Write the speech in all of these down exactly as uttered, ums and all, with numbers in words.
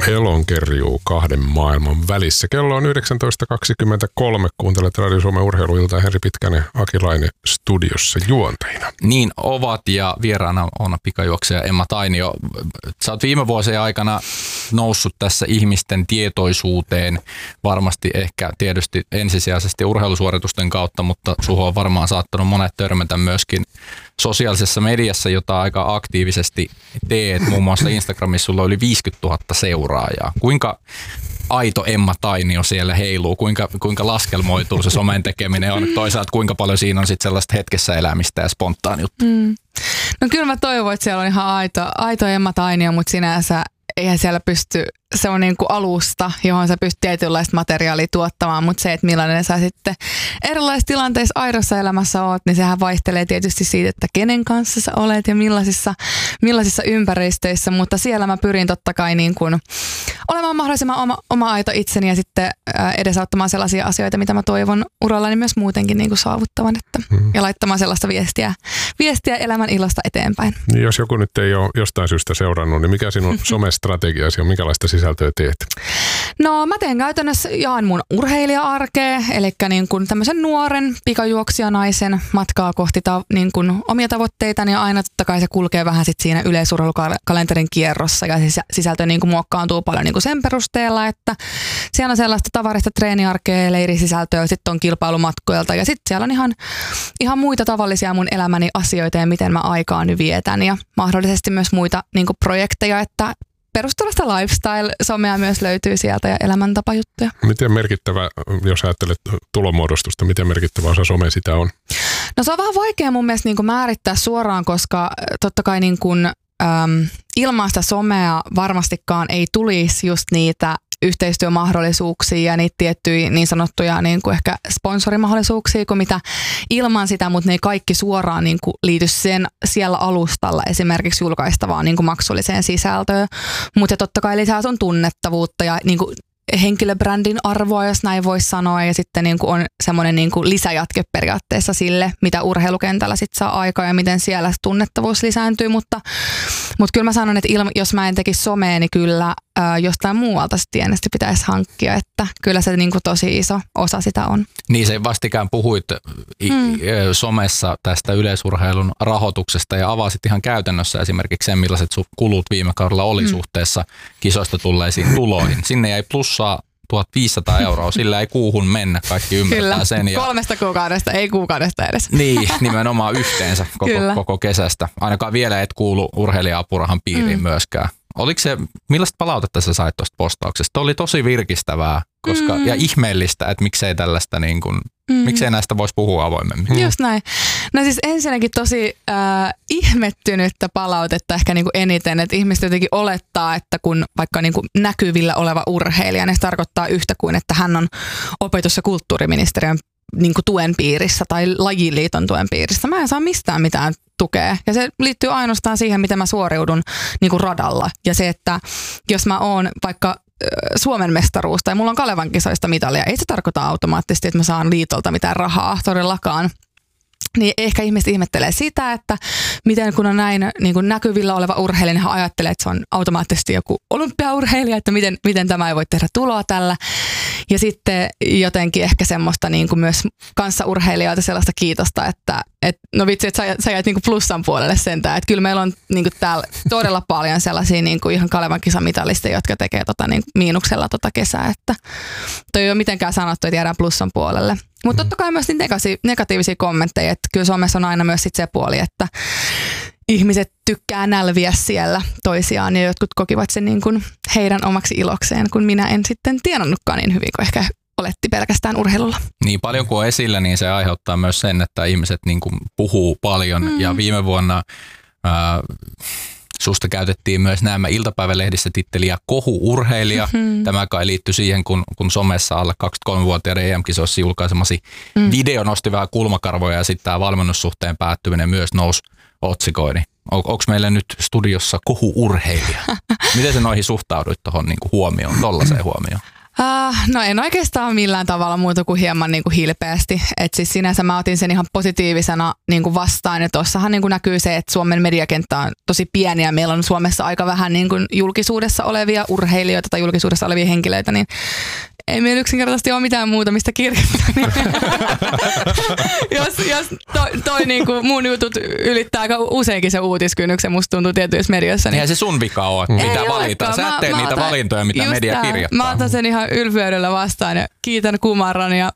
elonkerjuu kahden maailman välissä. Kello on yhdeksäntoista kaksikymmentäkolme. Kuuntelet Radio Suomen urheiluiltaa. Henri Pitkänen, Aki Laine studiossa juontajina. Niin ovat, ja vieraana on pikajuoksija Emma Tainio. Sä oot viime vuosien aikana noussut tässä ihmisten tietoisuuteen, varmasti ehkä tietysti ensisijaisesti urheilusuoritusten kautta, mutta suhun on varmaan saattanut monet törmätä myöskin sosiaalisessa mediassa, jota aika aktiivisesti teet. Muun muassa Instagramissa sulla on yli viisikymmentätuhatta seuraajaa. Kuinka aito Emma Tainio siellä heiluu? Kuinka, kuinka laskelmoituu se somen tekeminen on? Toisaalta kuinka paljon siinä on sit sellaista hetkessä elämistä ja spontaaniutta? Mm. No kyllä mä toivon, että siellä on ihan aito, aito Emma Tainio, mutta sinänsä eihän siellä pysty, se on niin kuin alusta, johon sä pystyt tietynlaista materiaalia tuottamaan, mutta se, että millainen sä sitten erilaisissa tilanteissa aidossa elämässä oot, niin sehän vaihtelee tietysti siitä, että kenen kanssa sä olet ja millaisissa, millaisissa ympäristöissä, mutta siellä mä pyrin totta kai niin kuin olemaan mahdollisimman oma, oma aito itseni ja sitten edesauttamaan sellaisia asioita, mitä mä toivon urallani myös muutenkin niin kuin saavuttavan, että, hmm. ja laittamaan sellaista viestiä, viestiä elämän ilosta eteenpäin. Niin jos joku nyt ei ole jostain syystä seurannut, niin mikä sinun somestrategiasi on, minkälaista sisältöä teet? No mä teen käytännössä, jaan mun urheilija-arkea, eli niin kuin tämmöisen nuoren pikajuoksijanaisen matkaa kohti ta, niin kuin omia tavoitteitani, ja aina totta kai se kulkee vähän sit siinä yleisurheilukalenterin kierrossa, ja sisältö niin kuin muokkaantuu paljon niin kuin sen perusteella, että siellä on sellaista tavarista treeniarkea, leirisisältöä, sitten on kilpailumatkoilta, ja sitten siellä on ihan, ihan muita tavallisia mun elämäni asioita, ja miten mä aikaani vietän, ja mahdollisesti myös muita niin kuin projekteja, että perustuvasta lifestyle-somea myös löytyy sieltä ja elämäntapajuttuja. Miten merkittävä, jos ajattelet tulonmuodostusta, miten merkittävä osa some sitä on? No se on vähän vaikea mun mielestä niin kuin määrittää suoraan, koska totta kai niin kuin, äm, ilman sitä somea varmastikaan ei tulisi just niitä yhteistyömahdollisuuksia ja niitä tiettyjä niin sanottuja niin kuin ehkä sponsorimahdollisuuksia kuin mitä ilman sitä, mutta ne ei kaikki suoraan niin kuin liity sen siellä alustalla esimerkiksi julkaistavaan niin kuin maksulliseen sisältöön, mutta totta kai lisää sun tunnettavuutta ja niin kuin henkilöbrändin arvoa, jos näin voisi sanoa, ja sitten niin kuin on semmoinen niin kuin lisäjatke periaatteessa sille, mitä urheilukentällä sit saa aikaa ja miten siellä tunnettavuus lisääntyy, mutta, mutta kyllä mä sanon, että ilma, jos mä en tekisi somea, niin kyllä ää, jostain muualta sitten tienesti pitäisi hankkia, että kyllä se niin kuin tosi iso osa sitä on. Niin se vastikään puhuit mm. somessa tästä yleisurheilun rahoituksesta ja avasit ihan käytännössä esimerkiksi sen, millaiset kulut viime kaudella oli mm. suhteessa kisoista tulleisiin tuloihin. Sinne jäi plussaa tuhatviisisataa euroa, sillä ei kuuhun mennä, kaikki ymmärtää Kyllä. sen. Ja kolmesta kuukaudesta, ei kuukaudesta edes. Niin, nimenomaan yhteensä koko, koko kesästä. Ainakaan vielä et kuulu urheilija-apurahan piiriin mm. myöskään. Oliko se, millaista palautetta sä sait tuosta postauksesta? Oli tosi virkistävää koska, mm. ja ihmeellistä, että miksei tällaista niin kuin, mm. miksei näistä voisi puhua avoimemmin. Just näin. No siis ensinnäkin tosi äh, ihmettynyttä palautetta ehkä niin kuin eniten, että ihmiset jotenkin olettaa, että kun vaikka niin kuin näkyvillä oleva urheilija, niin se tarkoittaa yhtä kuin, että hän on opetus- ja kulttuuriministeriön niin kuin tuen piirissä tai lajiliiton tuen piirissä. Mä en saa mistään mitään tukea. Ja se liittyy ainoastaan siihen, miten mä suoriudun niin kuin radalla. Ja se, että jos mä oon vaikka Suomen mestaruus tai mulla on Kalevan kisoista mitalia, ei se tarkoita automaattisesti, että mä saan liitolta mitään rahaa todellakaan. Niin ehkä ihmiset ihmettelee sitä, että miten kun on näin niin kuin näkyvillä oleva urheilija, niin hän ajattelee, että se on automaattisesti joku olympiaurheilija, että miten, miten tämä ei voi tehdä tuloa tällä. Ja sitten jotenkin ehkä semmoista niin kuin myös kanssaurheilijoilta sellaista kiitosta, että et, no vitsi, että sä, sä jäät niin kuin plussan puolelle sentään. Että kyllä meillä on niin kuin täällä todella paljon sellaisia niin kuin ihan Kalevan kisamitalisteja, jotka tekee tota, niin miinuksella tota kesää. Että toi ei ole mitenkään sanottu, että jäädään plussan puolelle. Mutta totta kai myös niitä negatiivisia kommentteja, että kyllä somessa on aina myös sit se puoli, että ihmiset tykkää nälviä siellä toisiaan ja jotkut kokivat sen niin kuin heidän omaksi ilokseen, kun minä en sitten tienannutkaan niin hyvin kuin ehkä oletti pelkästään urheilulla. Niin paljon kuin on esillä, niin se aiheuttaa myös sen, että ihmiset niin kuin puhuu paljon mm. ja viime vuonna ää, susta käytettiin myös nämä iltapäivälehdissä titteliä kohu-urheilija. Mm-hmm. Tämä kai liittyi siihen, kun, kun somessa alle kaksikymmentäkolmevuotiaiden E M-kisoissa julkaisemasi mm. video nosti vähän kulmakarvoja ja sitten tämä valmennussuhteen päättyminen myös nousi otsikoini. On, onko meillä nyt studiossa kohu-urheilija? Miten sä noihin suhtauduit tuohon niinku huomioon, tollaiseen huomioon? Uh, no en oikeastaan millään tavalla muuta kuin hieman niin kuin hilpeästi. Et siis sinänsä mä otin sen ihan positiivisena niin kuin vastaan. Ja tuossahan niin kuin näkyy se, että Suomen mediakenttä on tosi pieni ja meillä on Suomessa aika vähän niin kuin julkisuudessa olevia urheilijoita tai julkisuudessa olevia henkilöitä, niin ei meillä yksinkertaisesti ole mitään muuta, mistä kirjoittaa. jos jos toi, toi niin kuin mun jutut ylittää aika useinkin se uutiskynnyksen, musta tuntuu tietyissä mediassa. Niin eihän se sun vika ole, mm. pitää valita. Sä et tee niitä otan, valintoja, mitä media tää, kirjoittaa. Mä otan sen ihan ylpeydellä vastaan ja kiitän kumarran ja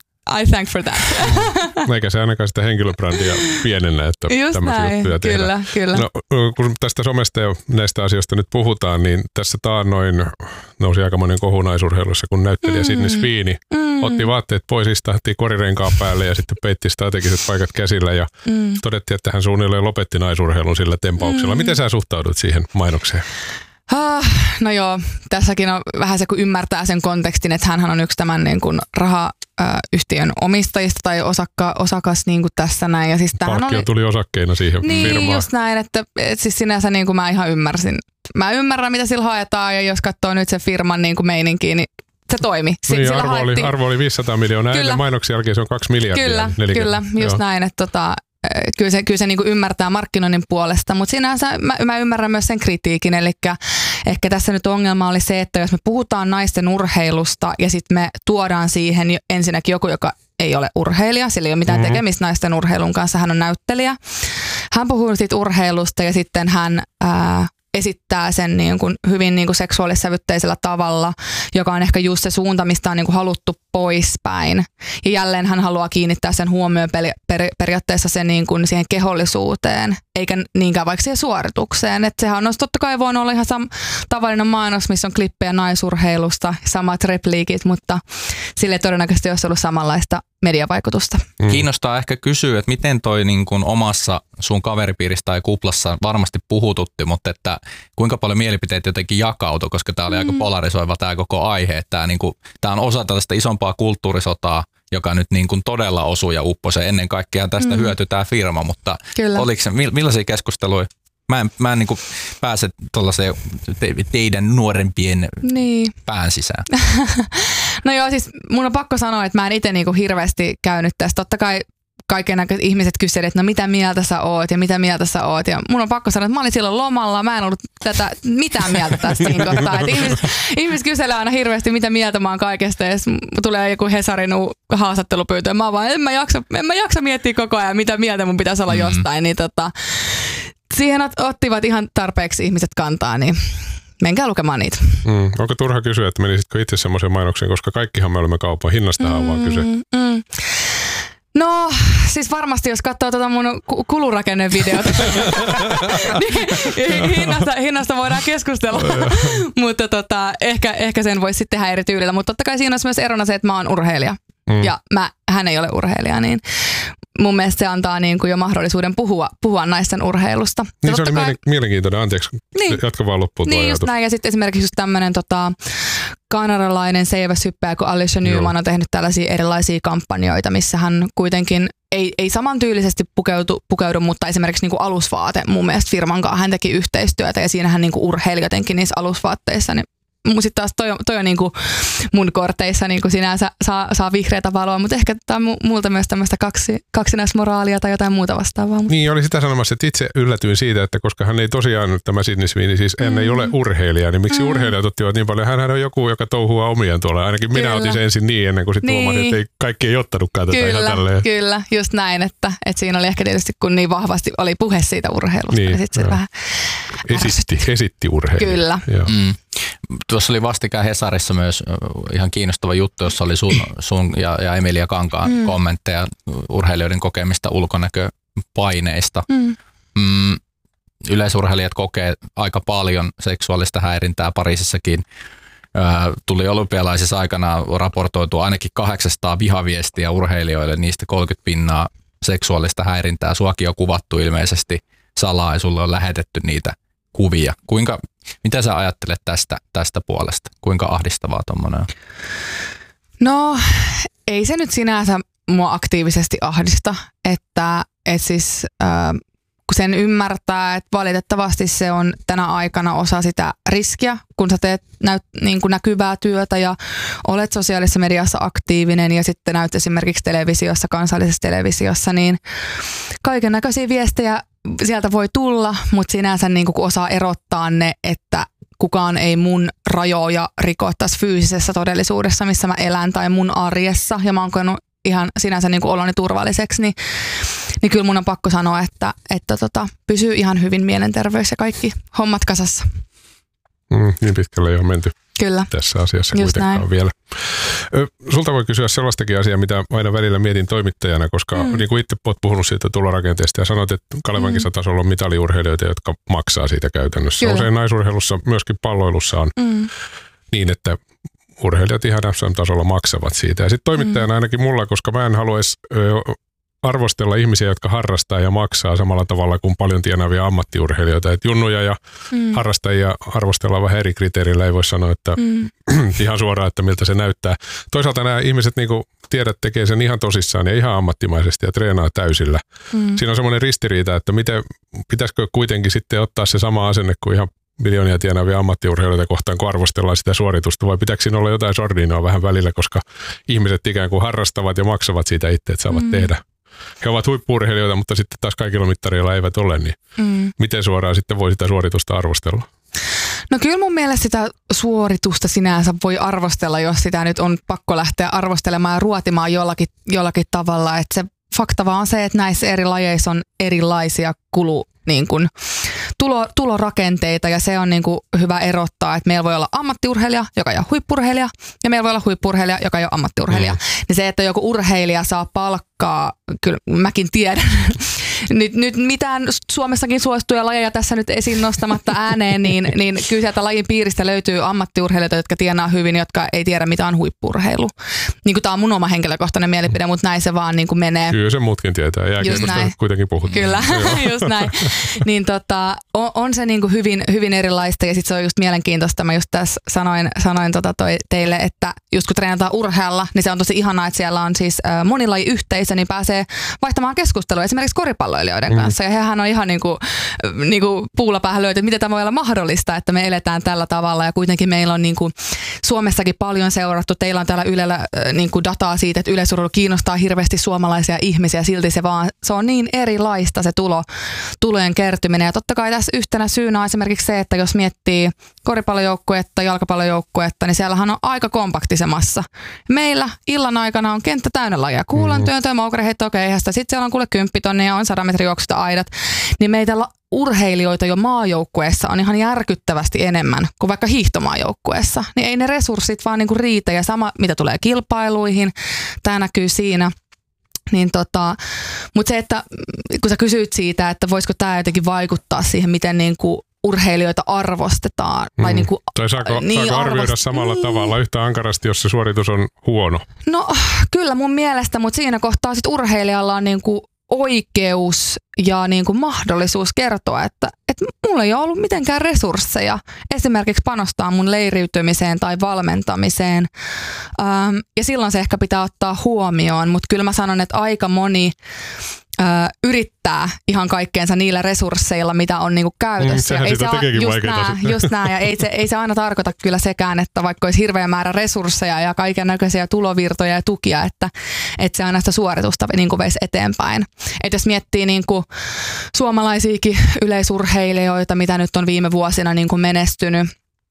I thank for that. Eikä se ainakaan sitä henkilöbrändiä pienennä, että just tämmöisiä näin. Juttuja tehdään. Kyllä, kyllä. No, kun tästä somesta ja näistä asioista nyt puhutaan, niin tässä taannoin nousi aikamoinen kohu naisurheilussa, kun näyttelijä mm. Sydney Sweeney mm. otti vaatteet pois, istahti korirenkaan päälle ja sitten peitti strategiset paikat käsillä ja mm. todettiin, että hän suunnilleen lopetti naisurheilun sillä tempauksella. Mm. Miten sä suhtaudut siihen mainokseen? Ah, no joo, tässäkin on vähän se, kun ymmärtää sen kontekstin, että hänhän on yksi tämän niin kuin rahayhtiön omistajista tai osakka, osakas niin kuin tässä näin. Ja siis Palkkio oli, tuli osakkeina siihen niin, firmaan. Niin, just näin, että, että siis sinänsä niin kuin mä ihan ymmärsin. Mä ymmärrän, mitä sillä haetaan ja jos katsoo nyt sen firman niin kuin meininkiä, niin se toimi. S- niin, arvo, haettiin... oli, arvo oli viisisataa miljoonaa, ennen mainoksen jälkeen se on kaksi miljardia. Kyllä, kyllä just joo. näin, että tota, kyllä se, kyllä se niin kuin ymmärtää markkinoinnin puolesta, mutta sinänsä mä, mä ymmärrän myös sen kritiikin, eli ehkä tässä nyt ongelma oli se, että jos me puhutaan naisten urheilusta ja sitten me tuodaan siihen ensinnäkin joku, joka ei ole urheilija, sillä ei ole mitään mm-hmm. tekemistä naisten urheilun kanssa, hän on näyttelijä. Hän puhuu siitä urheilusta ja sitten hän ää, esittää sen niin kuin hyvin niin kuin seksuaalissävytteisellä tavalla, joka on ehkä just se suunta, mistä on niin kuin haluttu poispäin. Ja jälleen hän haluaa kiinnittää sen huomioon peri- peri- periaatteessa sen niin kuin siihen kehollisuuteen, eikä niinkään vaikka siihen suoritukseen. Että sehän on totta kai voinut olla ihan sam- tavallinen mainos, missä on klippejä naisurheilusta, samat repliikit, mutta sille ei todennäköisesti olisi ollut samanlaista mediavaikutusta. Mm. Kiinnostaa ehkä kysyä, että miten toi niin kuin omassa sun kaveripiirissä tai kuplassa varmasti puhututti, mutta että kuinka paljon mielipiteet jotenkin jakautui, koska tämä oli mm. aika polarisoiva tämä koko aihe. Tämä niin kuin, on osa tällaista isompaa kulttuurisotaa, joka nyt niin kuin todella osuu ja upposee. Ennen kaikkea tästä mm. hyötyy tämä firma, mutta oliko se, millaisia keskusteluja? Mä en, mä en niin kuin pääse tuollaiseen te, teidän nuorempien niin. pään sisään. No joo, siis mun on pakko sanoa, että mä en itse niin kuin hirveästi käynyt tästä. Totta kai kaikennäköiset ihmiset kyselivät, että no mitä mieltä sä oot ja mitä mieltä sä oot. Ja mun on pakko sanoa, että mä olin silloin lomalla, mä en ollut tätä mitään mieltä tästä niin kohtaa. Ihmiset, ihmiset kyselee aina hirveästi, mitä mieltä mä oon kaikesta. Ja tulee joku Hesarin haastattelupyyntö. Mä vaan, en mä, jaksa, en mä jaksa miettiä koko ajan, mitä mieltä mun pitäisi olla mm-hmm. jostain. Niin tota, siihen ottivat ihan tarpeeksi ihmiset kantaa, niin menkää lukemaan niitä. Mm. Onko turha kysyä, että menisitkö itse semmoisen mainokseen, koska kaikkihan me olemme kaupan hinnastahan mm, vaan kyse. Mm. No, siis varmasti jos katsoo tuota mun kulurakennevideota, niin hinnasta, hinnasta voidaan keskustella, mutta tota, ehkä, ehkä sen voisi sitten tehdä eri tyylillä. Mutta totta kai siinä on myös erona se, että mä oon urheilija mm. ja mä, hän ei ole urheilija, niin mun mielestä se antaa niin kuin jo mahdollisuuden puhua, puhua naisten urheilusta. Niin se oli kai mielenkiintoinen, anteeksi, niin, jatka vaan loppuun tuo niin just näin, ja sitten esimerkiksi just tämmöinen tota, kanadalainen seiväshyppääjä, kun Alicia Newman on tehnyt tällaisia erilaisia kampanjoita, missä hän kuitenkin ei, ei samantyylisesti pukeudu, pukeudu, mutta esimerkiksi niin kuin alusvaate mun mielestä firman kanssa hän teki yhteistyötä, ja siinä hän niin kuin urheili jotenkin niissä alusvaatteissa, niin sitten taas toi on, toi on niin kuin mun korteissa niin kuin sinänsä saa, saa vihreätä valoa, mutta ehkä tämä on multa myös tämmöistä kaksi, kaksinaismoraalia tai jotain muuta vastaavaa. Niin, oli sitä sanomassa, että itse yllätyin siitä, että koska hän ei tosiaan, tämä Sydney Sweeney, siis hän mm. ei ole urheilija, niin miksi mm. urheilijat ottivat niin paljon? Hänhän on joku, joka touhuaa omiaan tuolla. Ainakin minä kyllä. otin sen ensin niin ennen kuin sitten niin. huomasin, että ei, kaikki ei ottanutkaan tätä kyllä, ihan tälleen. Kyllä, just näin, että, että siinä oli ehkä tietysti, kun niin vahvasti oli puhe siitä urheilusta, niin, niin sitten se vähän esitti, esitti urheilija. Kyllä. Mm. Tuossa oli vastikään Hesarissa myös ihan kiinnostava juttu, jossa oli sun, sun ja, ja Emilia Kankaan mm. kommentteja urheilijoiden kokemista ulkonäköpaineista. Mm. Mm, yleisurheilijat kokee aika paljon seksuaalista häirintää. Pariisissakin ää, tuli olympialaisissa aikana raportoitu ainakin kahdeksansataa vihaviestiä urheilijoille, niistä kolmekymmentä pinnaa seksuaalista häirintää. Suakin on kuvattu ilmeisesti salaa ja sulle on lähetetty niitä kuvia. Kuinka, mitä sä ajattelet tästä, tästä puolesta? Kuinka ahdistavaa tommoinen on? No, ei se nyt sinänsä mua aktiivisesti ahdista, että et siis, äh, kun sen ymmärtää, että valitettavasti se on tänä aikana osa sitä riskiä, kun sä teet näyt, niin kuin näkyvää työtä ja olet sosiaalisessa mediassa aktiivinen ja sitten näyt esimerkiksi televisiossa, kansallisessa televisiossa, niin kaiken näköisiä viestejä sieltä voi tulla, mutta sinänsä niin kuin osaa erottaa ne, että kukaan ei mun rajoja riko tässä fyysisessä todellisuudessa, missä mä elän tai mun arjessa ja mä oon koenut ihan sinänsä niin kuin oloni turvalliseksi, niin, niin kyllä mun on pakko sanoa, että, että tota, pysyy ihan hyvin mielenterveys ja kaikki hommat kasassa. Mm, niin pitkälle ei ole menty. Kyllä. Tässä asiassa Just kuitenkaan näin. vielä. Ö, sulta voi kysyä sellaistakin asiaa, mitä aina välillä mietin toimittajana, koska mm. niin kuin itse olet puhunut siitä tulorakenteesta ja sanoit, että Kalevan kisatasolla on mitaliurheilijoita, jotka maksaa siitä käytännössä. Kyllä. Usein naisurheilussa, myöskin palloilussa on mm. niin, että urheilijat ihan F M -tasolla maksavat siitä. Ja sitten toimittajana mm. ainakin mulla, koska mä en haluaisi arvostella ihmisiä, jotka harrastaa ja maksaa samalla tavalla kuin paljon tienaavia ammattiurheilijoita. Et junnuja ja mm. harrastajia arvostellaan vähän eri kriteerillä. Ei voi sanoa, että mm. ihan suoraan, että miltä se näyttää. Toisaalta nämä ihmiset, niin kuin tiedät, tekee sen ihan tosissaan ja ihan ammattimaisesti ja treenaa täysillä. Mm. Siinä on semmoinen ristiriita, että miten, pitäisikö kuitenkin sitten ottaa se sama asenne kuin ihan miljoonia tienaavia ammattiurheilijoita kohtaan, kun arvostellaan sitä suoritusta, vai pitääkö siinä olla jotain sordinoa vähän välillä, koska ihmiset ikään kuin harrastavat ja maksavat siitä itse, että saavat mm. tehdä. He ovat huippu-urheilijoita, mutta sitten taas kaikilla mittareilla eivät ole, niin mm. miten suoraan sitten voi sitä suoritusta arvostella? No kyllä mun mielestä sitä suoritusta sinänsä voi arvostella, jos sitä nyt on pakko lähteä arvostelemaan ja ruotimaan jollakin, jollakin tavalla. Että se fakta vaan on se, että näissä eri lajeissa on erilaisia kulu, niin kuin, tulo, tulorakenteita ja se on niin kuin hyvä erottaa, että meillä voi olla ammattiurheilija, joka ei ole huippurheilija ja meillä voi olla huippurheilija, joka ei ole ammattiurheilija. Mm. Niin se, että joku urheilija saa palkkaa, kyllä mäkin tiedän, nyt, nyt mitään Suomessakin suosittuja lajeja tässä nyt esiin nostamatta ääneen, niin, niin kyllä sieltä lajin piiristä löytyy ammattiurheilijoita, jotka tienaa hyvin, jotka ei tiedä mitä on huippurheilu. Niin kuin tämä on mun oma henkilökohtainen mielipide, mutta näin se vaan niin kuin menee. Kyllä se muutkin tietää, jääkiekosta kuitenkin puhutaan. Kyllä, just näin. Niin tota, on, on se niin kuin hyvin, hyvin erilaista ja sitten se on just mielenkiintoista. Mä just tässä sanoin, sanoin tota toi teille, että just kun treenataan urhealla, niin se on tosi ihanaa, että siellä on siis äh, monilajiyhteisö, niin pääsee vaihtamaan keskustelua esimerkiksi koripalloilijoiden mm. kanssa. Ja hehän on ihan niin kuin, niin kuin puulla päähän löyty, että miten tämä voi olla mahdollista, että me eletään tällä tavalla ja kuitenkin meillä on niin kuin Suomessakin paljon seurattu. Teillä on täällä Ylellä äh, niin kuin dataa siitä, että yleisurheilu kiinnostaa hirveästi suomalaisia ihmisiä, silti se vaan, se on niin erilaista se tulo, tulojen kertyminen. Ja totta kai tässä yhtenä syynä on esimerkiksi se, että jos miettii koripallojoukkuetta, jalkapallojoukkuetta, niin siellähän on aika kompakti se massa. Meillä illan aikana on kenttä täynnä lajia. Kuulan työntöä, moukareheittoa, keihästä. Sitten siellä on kuule kymppitonnia ja on sadan metrin juoksusta aidat. Niin meitä urheilijoita jo maajoukkueessa on ihan järkyttävästi enemmän kuin vaikka hiihtomaajoukkueessa. Niin ei ne resurssit vaan niinku riitä. Ja sama, mitä tulee kilpailuihin, tämä näkyy siinä. Niin tota, mutta se, että kun sä kysyit siitä, että voisiko tämä jotenkin vaikuttaa siihen, miten niinku urheilijoita arvostetaan. Tai, mm. niinku, tai saako, niin saako arvioida arvost- samalla niin. tavalla yhtä ankarasti, jos se suoritus on huono? No kyllä mun mielestä, mutta siinä kohtaa sit urheilijalla on niinku oikeus ja niinku mahdollisuus kertoa, että, että mulla ei ole ollut mitenkään resursseja esimerkiksi panostaa mun leiriytymiseen tai valmentamiseen. Ähm, ja silloin se ehkä pitää ottaa huomioon, mutta kyllä mä sanon, että aika moni Ö, yrittää ihan kaikkeensa niillä resursseilla, mitä on niinku käytössä. Mm, sehän ei sitä se tekeekin just nää, just nää, ja ei se, ei se aina tarkoita kyllä sekään, että vaikka olisi hirveä määrä resursseja ja kaiken näköisiä tulovirtoja ja tukia, että, että se aina sitä suoritusta niinku veisi eteenpäin. Et jos miettii niinku suomalaisiakin yleisurheilijoita, mitä nyt on viime vuosina niinku menestynyt,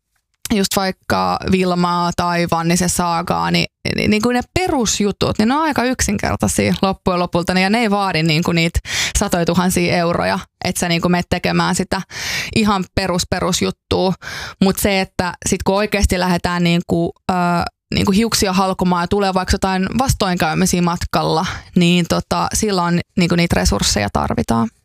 just vaikka Vilmaa tai Vannisen Saagaa, niin, niin, niin kuin ne perusjutut, niin ne on aika yksinkertaisia loppujen lopulta, ja ne ei vaadi niin kuin niitä satoja tuhansia euroja, että sä niin kuin menet tekemään sitä ihan perus perusjuttua, mutta se, että sit kun oikeasti lähdetään niin kuin, äh, niin kuin hiuksia halkomaan ja tulee vaikka jotain vastoinkäymisiä matkalla, niin tota, silloin niin kuin niitä resursseja tarvitaan.